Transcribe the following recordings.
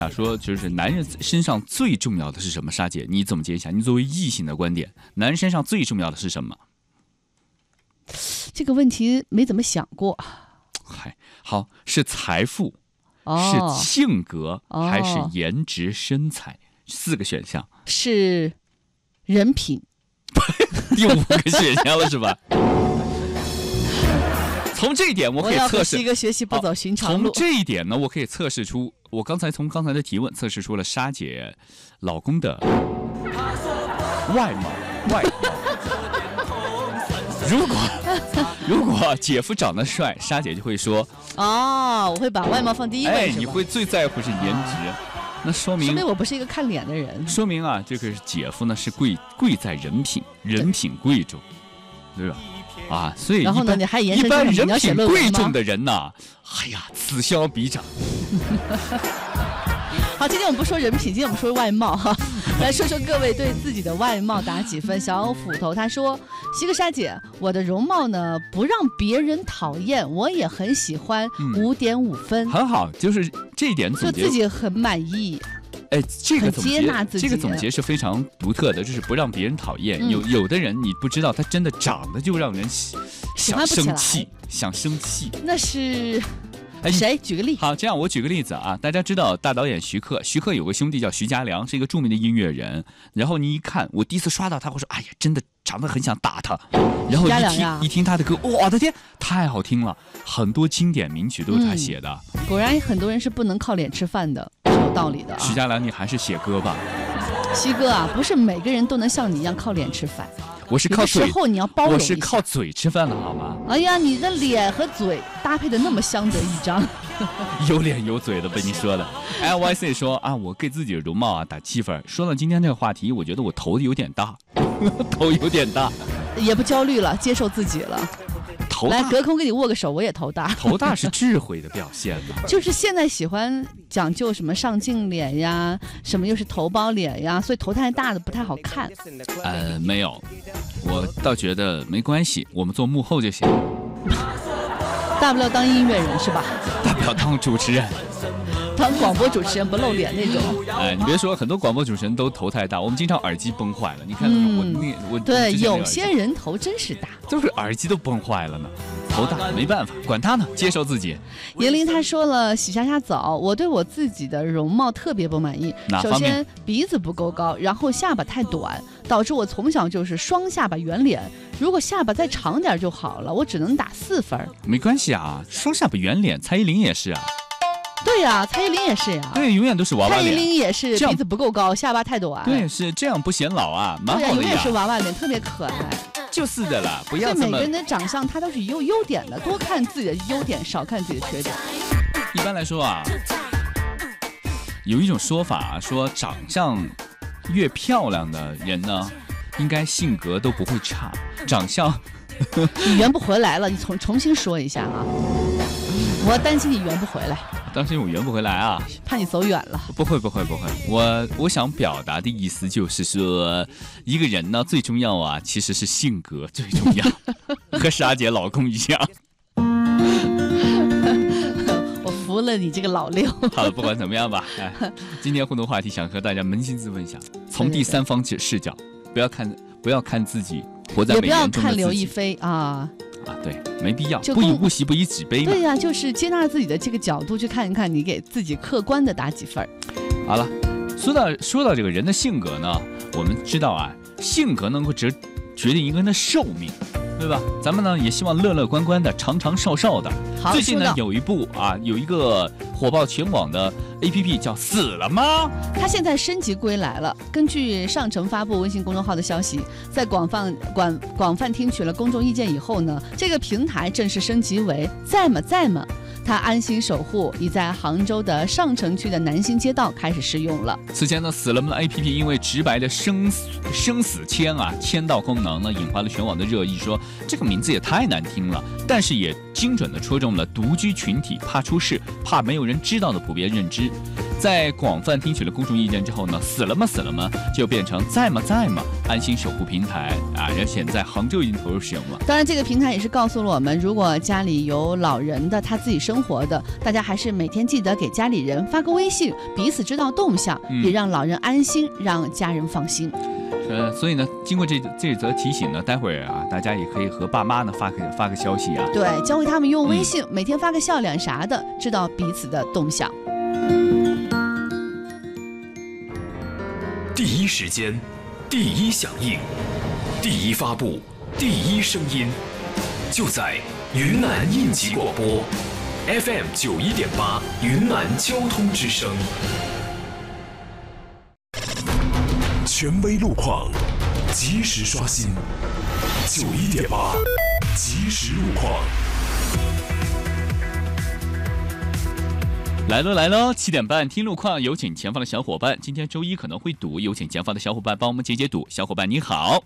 说就是男人身上最重要的是什么？沙姐，你总结一下，你作为异性的观点，男人身上最重要的是什么？ 这个问题没怎么想过。 嗨，好，是财富，是性格，还是颜值身材？4个选项。 是人品。 第5个选项了是吧？从这一点我可以测试。 我要和西哥学习不走寻常路。 从这一点呢，我可以测试出，我从刚才的提问测试出了沙姐老公的外貌。如果姐夫长得帅，沙姐就会说我会把外貌放第一位。 你会最在乎是颜值，那说明我不是一个看脸的人。 说明啊，这个姐夫呢是贵在人品，人品贵重，对吧？所以然后呢，你还延伸出一般人你要写品论文吗？ 贵重的人呐，哎呀，此消彼长。 好，今天我们不说人品，今天我们说外貌哈。来说说各位对自己的外貌打几分？小斧头他说：“西哥沙姐，我的容貌呢不让别人讨厌，我也很喜欢，5.5分。 很好，就是这一点总结， 就自己很满意。 这个总接纳自己， 这个总结是非常独特的，就是不让别人讨厌。有的人你不知道，他真的长得就让人想生气， 那是。谁？举个例。 好，这样我举个例子啊，大家知道大导演徐克有个兄弟叫徐嘉良，是一个著名的音乐人。然后你一看，我第一次刷到他，我说，哎呀，真的长得很想打他。然后一听他的歌，我的天，太好听了，很多经典名曲都是他写的。 果然很多人是不能靠脸吃饭的，是有道理的。 徐嘉良，你还是写歌吧。 西哥啊，不是每个人都能像你一样靠脸吃饭。 我是靠嘴， 你要包容一下。 我是靠嘴吃饭的好吗？ 哎呀，你的脸和嘴搭配的那么相得益彰， 有脸有嘴的被你说的。LYC 说啊，我给自己的容貌打7分。说到今天这个话题，我觉得我头有点大， 也不焦虑了，接受自己了。来，隔空给你握个手，我也头大。 头大是智慧的表现嘛？ 就是现在喜欢讲究什么上镜脸呀，什么又是头包脸呀，所以头太大的不太好看。 没有，我倒觉得没关系，我们做幕后就行。 大不了当音乐人是吧？ 大不了当主持人。 当广播主持人不露脸那种。 你别说，很多广播主持人都头太大，我们经常耳机崩坏了。你看我对，有些人头真是大， 就是耳机都崩坏了呢。头大没办法，管他呢，接受自己。 严玲她说了，洗下澡，我对我自己的容貌特别不满意。首先鼻子不够高，然后下巴太短，导致我从小就是双下巴圆脸。如果下巴再长点就好了，我只能打4分。 没关系啊，双下巴圆脸，蔡依林也是啊。 对呀，蔡依林也是呀。 对，永远都是娃娃脸。 蔡依林也是鼻子不够高，下巴太短。 对，是这样不显老啊，蛮好的呀。 永远是娃娃脸，特别可爱。 就是的啦，不要这么。 每个人的长相他都是有优点的，多看自己的优点，少看自己的缺点。 一般来说啊，有一种说法说长相越漂亮的人呢，应该性格都不会差。长相， 你圆不回来了，你重新说一下啊。我担心你圆不回来。 担心我圆不回来啊？ 怕你走远了。 不会，我想表达的意思就是说，一个人呢最重要啊，其实是性格最重要，和沙姐老公一样。 我服了你这个老六。 好了，不管怎么样吧，今天互动话题想和大家扪心自问一下，从第三方视角，不要看自己活在美颜中的自己，也不要看刘亦菲啊。 对，没必要，不以物喜，不以己悲嘛。 对呀，就是接纳自己的这个角度去看一看，你给自己客观的打几分。 好了，说到这个人的性格呢，我们知道啊，性格能够决定一个人的寿命，对吧？咱们呢也希望乐乐观观的，长长寿寿的。最近呢有一个火爆全网的 APP 叫死了吗？ 它现在升级归来了。根据上城发布微信公众号的消息，在广泛听取了公众意见以后呢，这个平台正式升级为在吗。它安心守护已在杭州的上城区的南新街道开始试用了。 此前呢，死了吗 APP 因为直白的生死签到功能呢，引发了全网的热议，说这个名字也太难听了，但是也精准的戳中了独居群体怕出事、怕没有人知道的普遍认知。 在广泛听取了公众意见之后呢，死了吗就变成在吗安心守护平台啊，人现在杭州已经投入使用了。 当然，这个平台也是告诉了我们，如果家里有老人的，他自己生活的，大家还是每天记得给家里人发个微信，彼此知道动向，也让老人安心，让家人放心。 所以呢，经过这则提醒呢，待会儿啊，大家也可以和爸妈呢发个消息啊， 对，教会他们用微信，每天发个笑脸啥的，知道彼此的动向。 第一时间，第一响应，第一发布，第一声音，就在云南应急广播 FM 91.8云南交通之声。权威路况，及时刷新91.8即时路况。 来喽，7点半听路况，有请前方的小伙伴。今天周一可能会堵，有请前方的小伙伴帮我们解堵。小伙伴你好。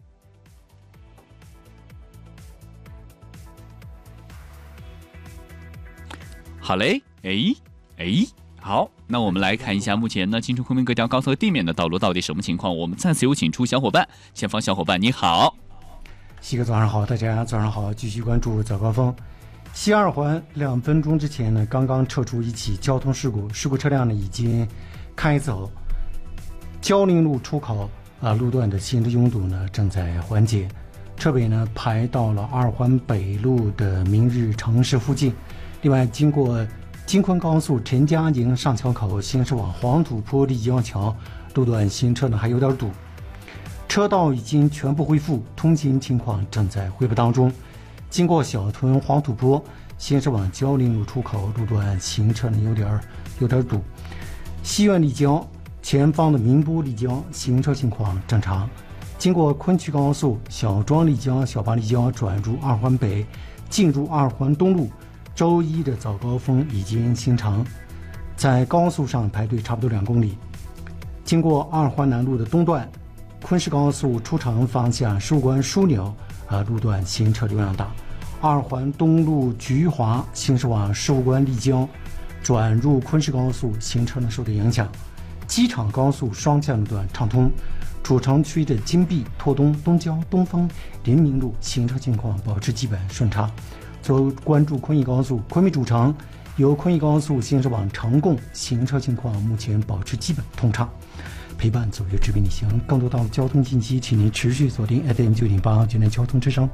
好嘞，好，那我们来看一下目前呢，京城昆明各条高速地面的道路到底什么情况。我们再次有请出小伙伴，前方小伙伴你好。 西哥早上好，大家早上好，继续关注早高峰。西二环2分钟之前呢，刚刚撤出一起交通事故，事故车辆呢已经开走。焦陵路出口路段的行车拥堵呢正在缓解，车尾呢排到了2环北路的明日城市附近。另外，经过京昆高速陈家营上桥口行驶往黄土坡立交桥路段行车呢还有点堵，车道已经全部恢复，通行情况正在恢复当中。经过小屯黄土坡行驶往焦陵路出口路段行车呢有点堵，西苑立交前方的明波立交行车情况正常。经过昆曲高速小庄立交小八立交转入2环北进入2环东路，周一的早高峰已经形成，在高速上排队差不多2公里。经过2环南路的东段，昆石高速出城方向石务关枢纽路段行车流量大。2环东路菊华行驶往石务关立交转入昆石高速行车呢受到影响。机场高速双向路段畅通，主城区的金碧、拓东、东郊、东风、临明路行车情况保持基本顺畅。最后关注昆义高速昆明主城由昆义高速行驶往成贡行车情况目前保持基本通畅。陪伴左右指引你行，更多道路交通信息，请您持续锁定 FM 9.8云南交通之声。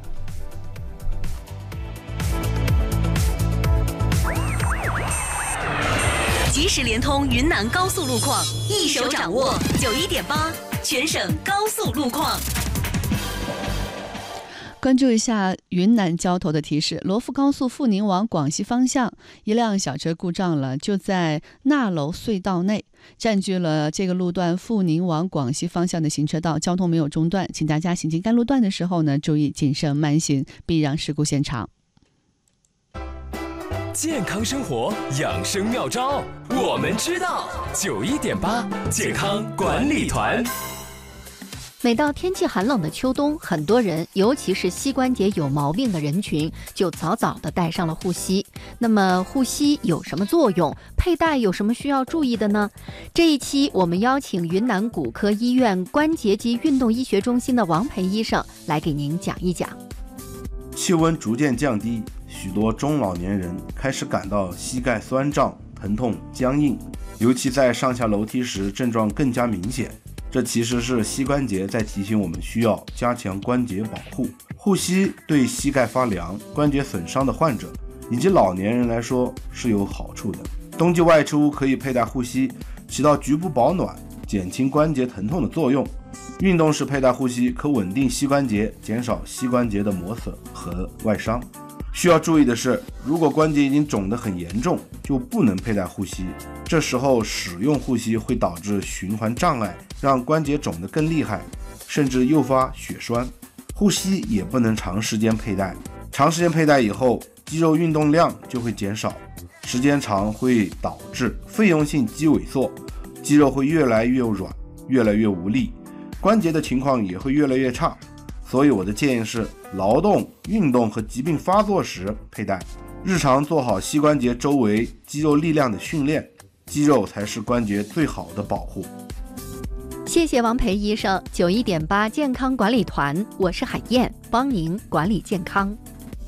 即时联通云南高速路况，一手掌握91.8全省高速路况。 关注一下云南交通的提示，罗富高速阜宁往广西方向，一辆小车故障了，就在纳楼隧道内，占据了这个路段阜宁往广西方向的行车道，交通没有中断，请大家行经该路段的时候呢，注意谨慎慢行，避让事故现场。 健康生活养生妙招，我们知道。91.8健康管理团。 每到天气寒冷的秋冬，很多人，尤其是膝关节有毛病的人群，就早早地带上了护膝。那么护膝有什么作用？佩戴有什么需要注意的呢？这一期我们邀请云南骨科医院关节及运动医学中心的王培医生来给您讲一讲。 气温逐渐降低，许多中老年人开始感到膝盖酸胀、疼痛、僵硬，尤其在上下楼梯时症状更加明显。这其实是膝关节在提醒我们需要加强关节保护。护膝对膝盖发凉、关节损伤的患者以及老年人来说是有好处的。冬季外出可以佩戴护膝，起到局部保暖、减轻关节疼痛的作用。运动时佩戴护膝可稳定膝关节，减少膝关节的磨损和外伤。需要注意的是，如果关节已经肿得很严重，就不能佩戴护膝。这时候使用护膝会导致循环障碍，让关节肿得更厉害，甚至诱发血栓。护膝也不能长时间佩戴，长时间佩戴以后，肌肉运动量就会减少，时间长会导致费用性肌萎缩，肌肉会越来越软，越来越无力，关节的情况也会越来越差。所以我的建议是，劳动、运动和疾病发作时佩戴，日常做好膝关节周围肌肉力量的训练，这样可以减少膝关节受损。谢谢。 肌肉才是关节最好的保护。 谢谢王培医生。91.8健康管理团，我是海燕，帮您管理健康。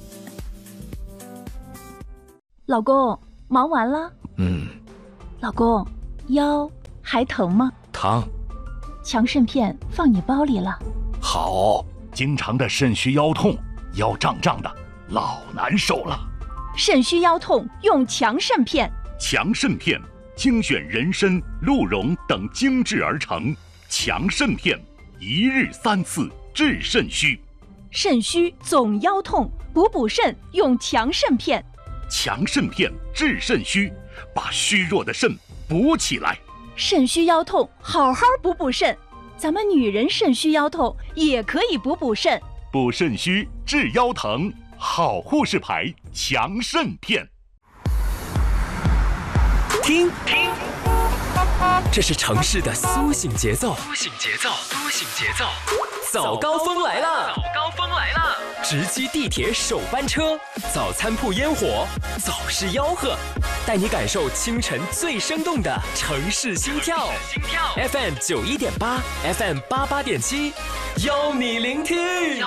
老公，忙完了？老公，腰还疼吗？ 疼。 强肾片放你包里了。 好，经常的肾虚腰痛，腰胀胀的，老难受了。 肾虚腰痛用强肾片。 强肾片精选人参、鹿茸等精制而成，强肾片1日3次治肾虚。 肾虚总腰痛，补肾用强肾片。 强肾片治肾虚，把虚弱的肾补起来。 肾虚腰痛好好补肾，咱们女人肾虚腰痛也可以补肾。 补肾虚治腰疼，好护士牌强肾片。 听，这是城市的苏醒节奏。早高峰来了！直击地铁首班车，早餐铺烟火，早市吆喝，带你感受清晨最生动的城市心跳。FM 91.8 ，FM 88.7，邀你聆听。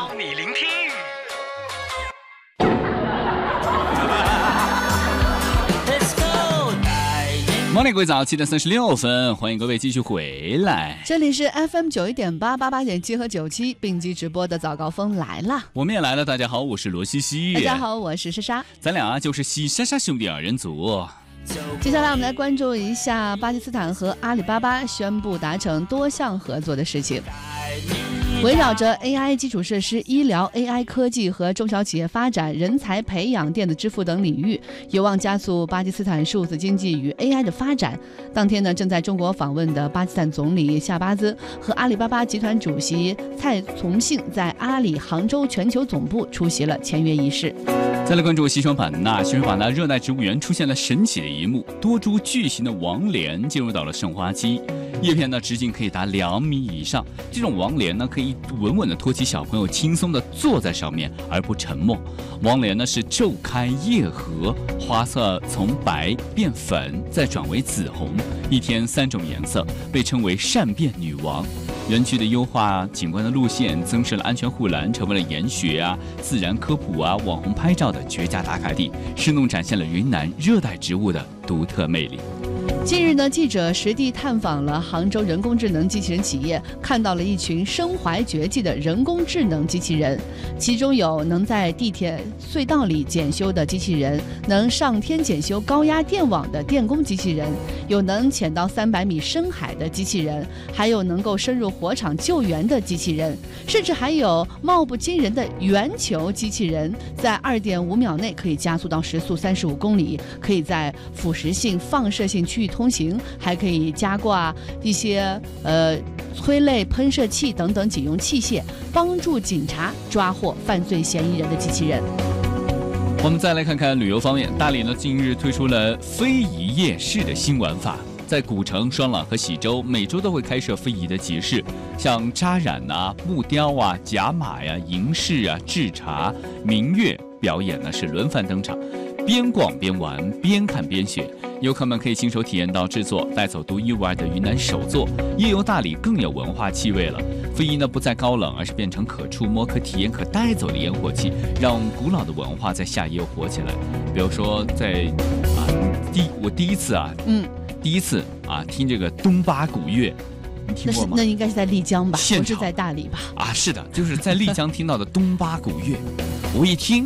Morning， 各位早，7点36分，欢迎各位继续回来。 这里是 FM 91.8、88.7和97并机直播的早高峰来了， 我们也来了。大家好，我是罗西西。 大家好，我是莎莎。 咱俩就是西莎莎兄弟二人组。 接下来我们来关注一下巴基斯坦和阿里巴巴宣布达成多项合作的事情。围绕着 AI 基础设施、医疗、AI 科技和中小企业发展、人才培养、电子支付等领域，有望加速巴基斯坦数字经济与 AI 的发展。当天呢，正在中国访问的巴基斯坦总理夏巴兹和阿里巴巴集团主席蔡崇信在阿里杭州全球总部出席了签约仪式。 再来关注西双版纳，热带植物园出现了神奇的一幕，多株巨型的王莲进入到了盛花期，叶片呢直径可以达2米以上。这种王莲呢可以稳稳地托起小朋友，轻松地坐在上面而不沉默。王莲呢是昼开夜合，花色从白变粉，再转为紫红，一天3种颜色，被称为善变女王。园区的优化景观的路线，增设了安全护栏，成为了研学自然科普网红拍照的绝佳打卡地，生动展现了云南热带植物的独特魅力。 近日呢，记者实地探访了杭州人工智能机器人企业，看到了一群身怀绝技的人工智能机器人，其中有能在地铁隧道里检修的机器人，能上天检修高压电网的电工机器人，有能潜到300米深海的机器人，还有能够深入火场救援的机器人，甚至还有貌不惊人的圆球机器人，在2.5秒内可以加速到时速35公里，可以在腐蚀性、放射性区域通行，还可以加挂一些催泪喷射器等等警用器械，帮助警察抓获犯罪嫌疑人的机器人。 我们再来看看旅游方面，大理呢近日推出了非遗夜市的新玩法，在古城、双廊和喜洲每周都会开设非遗的集市，像扎染木雕甲马银饰制茶、民乐表演呢是轮番登场，边逛边玩，边看边学。游客们可以亲手体验到制作，带走独一无二的云南手作，夜游大理更有文化气味了。非遗呢不再高冷，而是变成可触摸、可体验、可带走的烟火气，让古老的文化在夏夜又活起来。比如说在我第一次听这个东巴古乐，你听过吗？ 那应该是在丽江吧， 不是在大理吧？ 是的，就是在丽江听到的东巴古乐。我一听，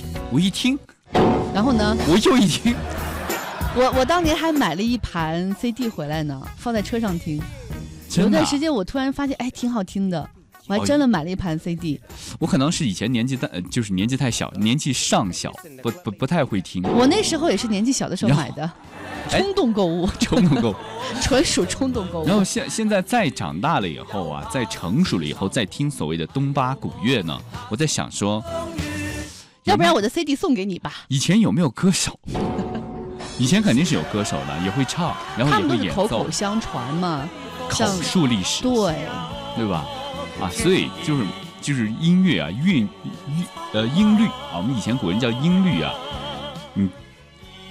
然后呢？ 我又一听。 我当年还买了一盘 CD 回来呢，放在车上听。有段时间我突然发现，挺好听的，我还真的买了一盘 CD。 我可能是以前年纪太小，年纪尚小，不太会听。 我那时候也是年纪小的时候买的，冲动购物，纯属冲动购物。 然后现在再长大了以后再成熟了以后，再听所谓的东巴古乐呢，我在想说， 要不然我的 CD 送给你吧。 以前有没有歌手？以前肯定是有歌手的，也会唱，然后也会演奏。 他们都是口口相传嘛， 口述历史，对吧？所以就是音乐音律我们以前古人叫音律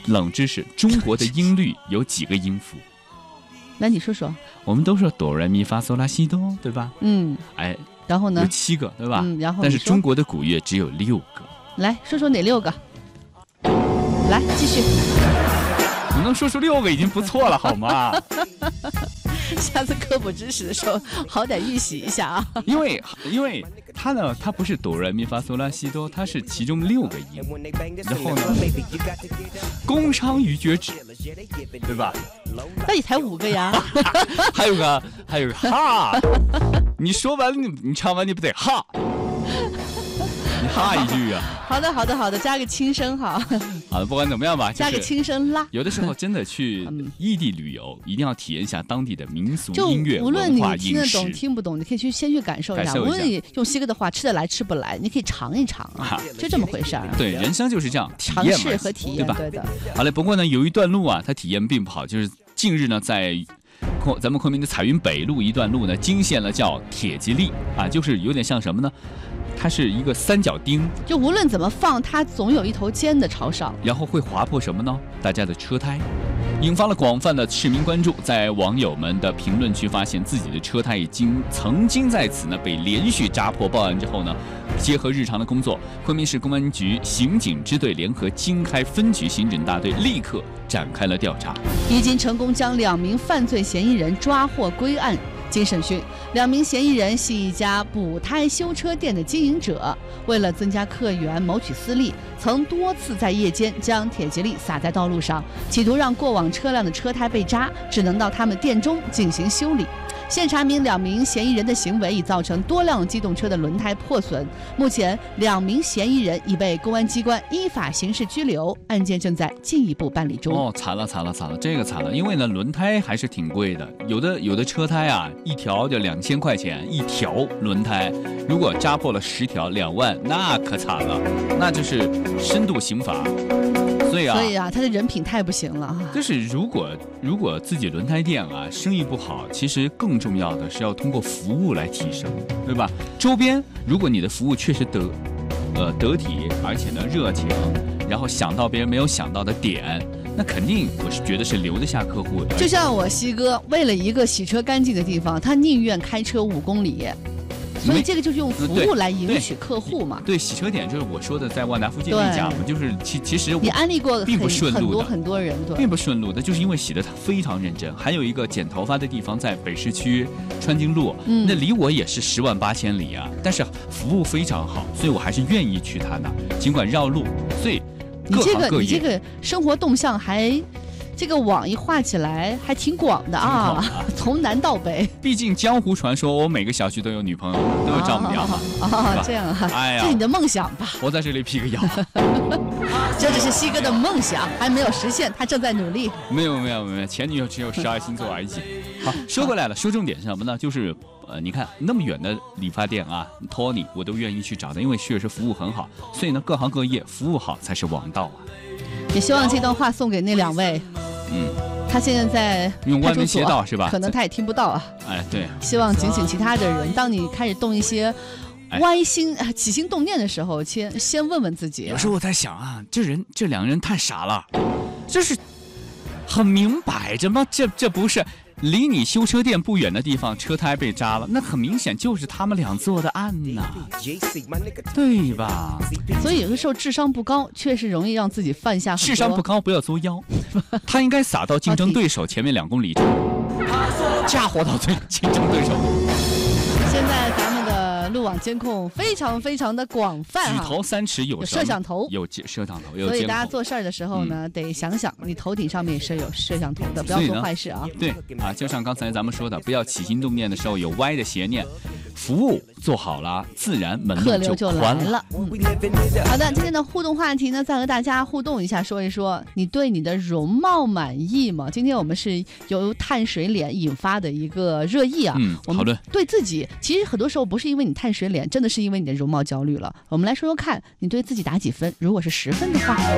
冷知识，中国的音律有几个音符？ 来，你说说。 我们都说哆来咪发嗦拉西哆，对吧？哎， 然后呢？ 有7个，对吧？ 然后但是中国的古乐只有6个。 来说说哪6个？来，继续。 你能说出6个已经不错了，好吗？ 下次科普知识的时候，好歹预习一下啊。 因为它呢，它不是哆来咪发嗦拉西哆，它是其中6个音。然后呢，宫商羽角徵，对吧？ 那你才5个呀。 还有个哈，你说完你唱完你不得哈？你哈一句啊。 好的，加个轻声哈。 好的，不管怎么样吧， 加个轻声啦。 有的时候真的去异地旅游，一定要体验一下当地的民俗音乐、 无论你文化、 听得懂听不懂，你可以先去感受一下。无论你用西哥的话吃得来吃不来，你可以尝一尝啊，就这么回事儿。 对，人生就是这样， 尝试和体验， 对吧？ 对的。 好嘞，不过呢，有一段路啊，它体验并不好，就是近日呢，在咱们昆明的彩云北路一段路呢，惊现了叫铁吉利啊，就是有点像什么呢？它是一个三角钉， 就无论怎么放，它总有一头尖的朝上， 然后会划破什么呢？大家的车胎，引发了广泛的市民关注。在网友们的评论区发现自己的车胎曾经在此呢被连续扎破，报案之后呢，结合日常的工作，昆明市公安局刑警支队联合经开分局刑侦大队立刻展开了调查， 已经成功将2名犯罪嫌疑人抓获归案。经审讯，2名嫌疑人系一家补胎修车店的经营者，为了增加客源谋取私利，曾多次在夜间将铁吉利撒在道路上，企图让过往车辆的车胎被扎，只能到他们店中进行修理。现查明2名嫌疑人的行为已造成多辆机动车的轮胎破损，目前2名嫌疑人已被公安机关依法刑事拘留，案件正在进一步办理中。 哦，惨了，这个惨了，因为呢轮胎还是挺贵的，有的车胎啊，一条就2000块钱一条轮胎，如果扎破了10条2万，那可惨了，那就是深度刑罚。所以啊， 他的人品太不行了。 就是如果自己轮胎店啊生意不好，其实更重要的是要通过服务来提升，对吧？周边如果你的服务确实得体，而且呢热情，然后想到别人没有想到的点，那肯定我是觉得是留得下客户的。 就像我西哥为了一个洗车干净的地方，他宁愿开车5公里。所以这个就是用服务来赢取客户嘛。 对，洗车点就是我说的，在万达附近那家嘛，就是其实你安利过并不顺路的， 很多人对， 并不顺路的，就是因为洗的他非常认真。还有一个剪头发的地方在北市区川津路，那离我也是10万8千里啊，但是服务非常好，所以我还是愿意去他那，尽管绕路。所以各行各业， 你这个生活动向还。这个网一画起来还挺广的啊，从南到北。 毕竟江湖传说，我每个小区都有女朋友，都有丈母娘嘛。 这样啊， 哎呀， 这是你的梦想吧？ 我在这里辟个谣， 这只是西哥的梦想，还没有实现，他正在努力。 没有，前女友只有12星座而已。好，说回来了，说重点是什么呢？就是你看那么远的理发店啊 ，Tony 我都愿意去找的，因为确实服务很好。所以呢，各行各业服务好才是王道啊。 也希望这段话送给那2位。他现在在用歪门邪道是吧？ 可能他也听不到啊。 哎，对。 希望警醒其他的人，当你开始动一些起心动念的时候，先问问自己。 有时候我在想啊，这2个人太傻了，就是很明摆着吗？这不是离你修车店不远的地方车胎被扎了，那很明显就是他们俩做的案呐，对吧？ 所以有的时候智商不高，确实容易让自己犯下很多。 智商不高不要作妖，他应该撒到竞争对手前面2公里处，嫁祸到竞争对手。 现在咱们的路网监控非常的广泛举头3尺有摄像头， 有摄像头，有监控。 所以大家做事儿的时候呢，得想想你头顶上面是有摄像头的，不要做坏事啊。 对啊，就像刚才咱们说的，不要起心动念的时候有歪的邪念，服务做好了，自然门路就宽了。 好的，今天的互动话题呢，再和大家互动一下，说一说你对你的容貌满意吗？今天我们是由碳水脸引发的一个热议啊，我们对自己其实很多时候不是因为你碳水脸，真的是因为你的容貌焦虑了。我们来说说看，你对自己打几分？如果是10分的话，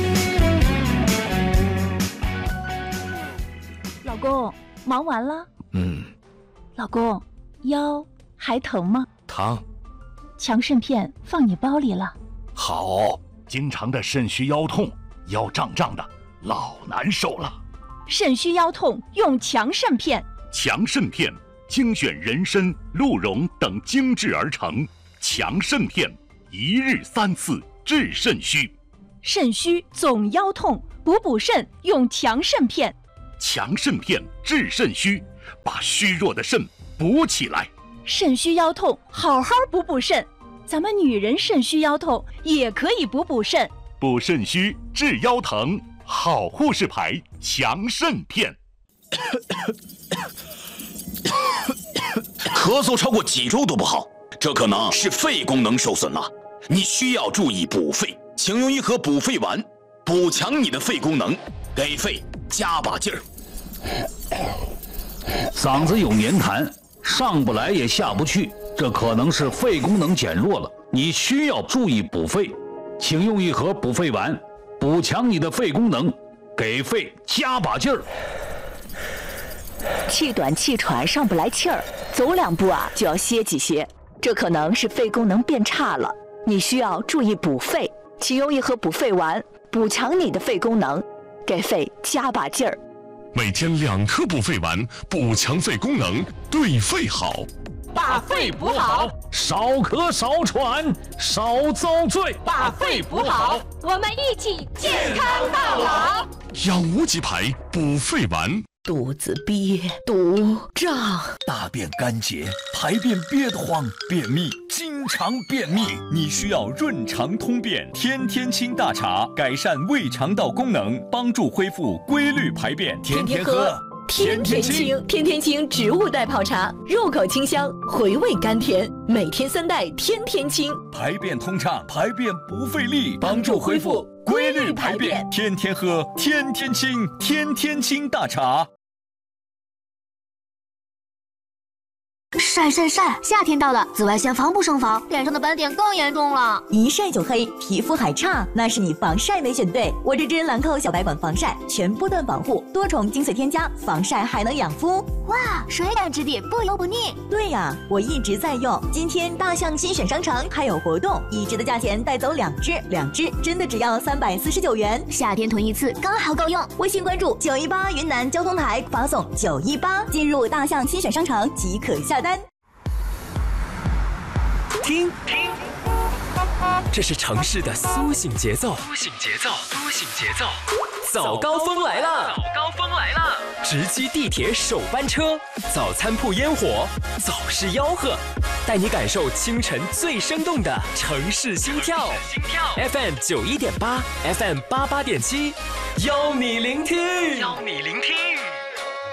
老公忙完了？老公腰还疼吗？ 疼。 强肾片放你包里了。 好。经常的肾虚腰痛、腰胀胀的， 老难受了。 肾虚腰痛用强肾片。 强肾片精选人参、鹿茸等精制而成，强肾片一日3次治肾虚。 肾虚总腰痛，补肾用强肾片。 强肾片治肾虚，把虚弱的肾补起来。 肾虚腰痛好好补肾，咱们女人肾虚腰痛也可以补肾。 补肾虚治腰疼，好护士牌强肾片。 咳嗽超过几周都不好，这可能是肺功能受损了，你需要注意补肺，请用一盒补肺丸，补强你的肺功能，给肺加把劲儿。 嗓子有黏痰，上不来也下不去，这可能是肺功能减弱了，你需要注意补肺，请用一盒补肺丸，补强你的肺功能，给肺加把劲儿。 气短气喘上不来气儿，走2步就要歇几歇，这可能是肺功能变差了，你需要注意补肺，请用一盒补肺丸，补强你的肺功能，给肺加把劲儿。 每天2颗补肺丸，补强肺功能，对肺好。 把肺补好， 少咳少喘少遭罪。 把肺补好，我们一起健康到老。 养无极牌补肺丸。 肚子憋、堵、胀， 大便干结，排便憋得慌，便秘，经常便秘，你需要润肠通便天天清大茶，改善胃肠道功能，帮助恢复规律排便。天天喝， 天天清。天天清植物袋泡茶，入口清香，回味甘甜，每天3袋，天天清， 排便通畅，排便不费力，帮助恢复规律排便。天天喝，天天清，天天清大茶。 晒！夏天到了，紫外线防不胜防，脸上的斑点更严重了。 一晒就黑，皮肤还差，那是你防晒没选对。我这支兰蔻小白管防晒，全波段保护，多重精髓添加，防晒还能养肤。 哇，水感质地，不油不腻。 对呀，我一直在用。今天大象新选商城还有活动，1支的价钱带走2支真的只要349元。 夏天囤1次刚好够用。 微信关注918云南交通台，发送918进入大象新选商城即可下单。 听，这是城市的苏醒节奏。早高峰来了！直击地铁首班车，早餐铺烟火，早市吆喝，带你感受清晨最生动的城市心跳。FM 91.8 ，FM 88.7，邀你聆听。